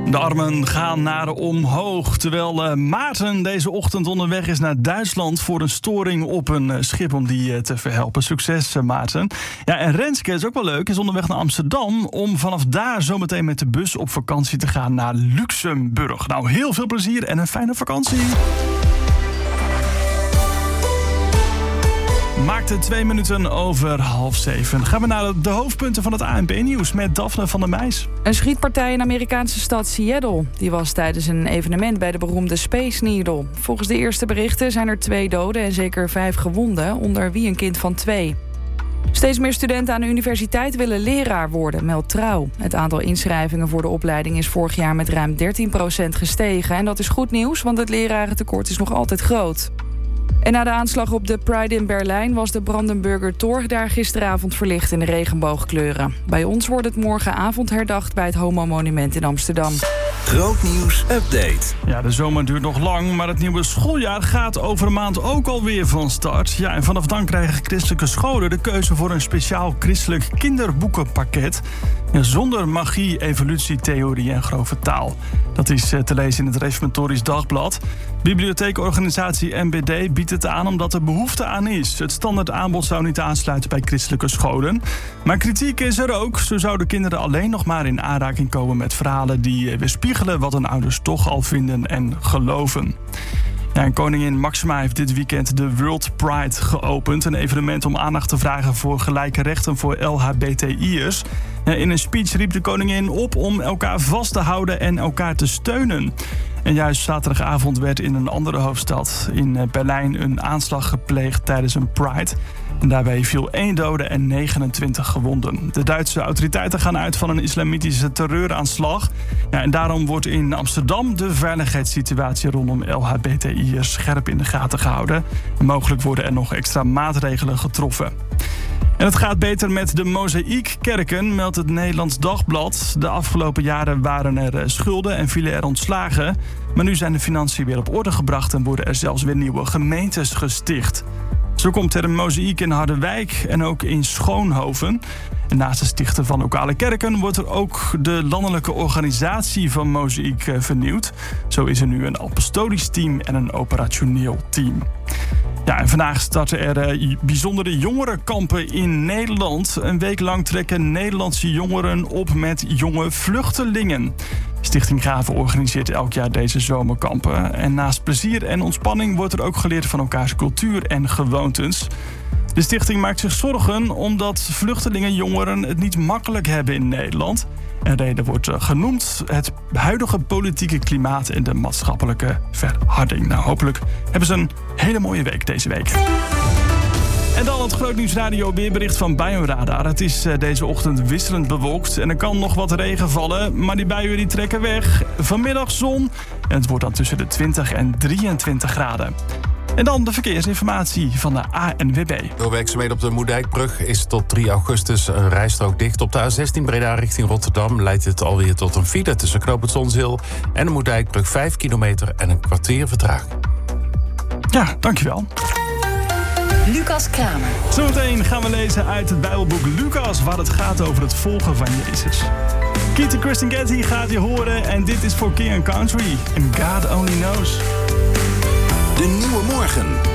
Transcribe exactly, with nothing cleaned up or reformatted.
De armen gaan naar omhoog, terwijl uh, Maarten deze ochtend onderweg is naar Duitsland voor een storing op een uh, schip om die uh, te verhelpen. Succes, uh, Maarten. Ja, en Renske is ook wel leuk, is onderweg naar Amsterdam om vanaf daar zometeen met de bus op vakantie te gaan naar Luxemburg. Nou, heel veel plezier en een fijne vakantie. Maakt het twee minuten over half zeven. Gaan we naar de hoofdpunten van het A N P-nieuws met Daphne van der Meijs. Een schietpartij in de Amerikaanse stad Seattle. Die was tijdens een evenement bij de beroemde Space Needle. Volgens de eerste berichten zijn er twee doden en zeker vijf gewonden, onder wie een kind van twee. Steeds meer studenten aan de universiteit willen leraar worden, meldt Trouw. Het aantal inschrijvingen voor de opleiding is vorig jaar met ruim dertien procent gestegen. En dat is goed nieuws, want het lerarentekort is nog altijd groot. En na de aanslag op de Pride in Berlijn was de Brandenburger Tor daar gisteravond verlicht in de regenboogkleuren. Bij ons wordt het morgenavond herdacht bij het Homo-monument in Amsterdam. Grootnieuws update. Ja, de zomer duurt nog lang, maar het nieuwe schooljaar gaat over een maand ook alweer van start. Ja, en vanaf dan krijgen christelijke scholen de keuze voor een speciaal christelijk kinderboekenpakket. Ja, zonder magie, evolutietheorie en grove taal. Dat is te lezen in het Reformatorisch Dagblad. Bibliotheekorganisatie N B D biedt het aan omdat er behoefte aan is. Het standaard aanbod zou niet aansluiten bij christelijke scholen. Maar kritiek is er ook. Zo zouden kinderen alleen nog maar in aanraking komen met verhalen die weerspiegelen wat hun ouders toch al vinden en geloven. Ja, en koningin Maxima heeft dit weekend de World Pride geopend. Een evenement om aandacht te vragen voor gelijke rechten voor L H B T I'ers. In een speech riep de koningin op om elkaar vast te houden en elkaar te steunen. En juist zaterdagavond werd in een andere hoofdstad, in Berlijn, een aanslag gepleegd tijdens een Pride. En daarbij viel één dode en negenentwintig gewonden. De Duitse autoriteiten gaan uit van een islamitische terreuraanslag. Ja, en daarom wordt in Amsterdam de veiligheidssituatie rondom L H B T I'ers scherp in de gaten gehouden. En mogelijk worden er nog extra maatregelen getroffen. En het gaat beter met de Mozaïekkerken, meldt het Nederlands Dagblad. De afgelopen jaren waren er schulden en vielen er ontslagen. Maar nu zijn de financiën weer op orde gebracht en worden er zelfs weer nieuwe gemeentes gesticht. Zo komt er een mozaïek in Harderwijk en ook in Schoonhoven. En naast het stichten van lokale kerken wordt er ook de landelijke organisatie van Mozaïek vernieuwd. Zo is er nu een apostolisch team en een operationeel team. Ja, en vandaag starten er uh, bijzondere jongerenkampen in Nederland. Een week lang trekken Nederlandse jongeren op met jonge vluchtelingen. Stichting Gaven organiseert elk jaar deze zomerkampen. En naast plezier en ontspanning wordt er ook geleerd van elkaars cultuur en gewoontes. De stichting maakt zich zorgen omdat vluchtelingenjongeren het niet makkelijk hebben in Nederland. Een reden wordt genoemd het huidige politieke klimaat en de maatschappelijke verharding. Nou, hopelijk hebben ze een hele mooie week deze week. En dan het Grootnieuws Radio weerbericht van Buienradar. Het is deze ochtend wisselend bewolkt en er kan nog wat regen vallen, maar die buien die trekken weg. Vanmiddag zon en het wordt dan tussen de twintig en drieëntwintig graden. En dan de verkeersinformatie van de A N W B. Door werkzaamheden op de Moerdijkbrug is tot drie augustus een rijstrook dicht. Op de A zestien Breda richting Rotterdam leidt het alweer tot een file tussen Knoopend Zonzeel en de Moerdijkbrug vijf kilometer en een kwartier vertraging. Ja, dankjewel. Lucas Kramer. Zometeen gaan we lezen uit het Bijbelboek Lucas, waar het gaat over het volgen van Jezus. Keith Kristen Getty gaat je horen en dit is voor King and Country. And God Only Knows. De Nieuwe Morgen.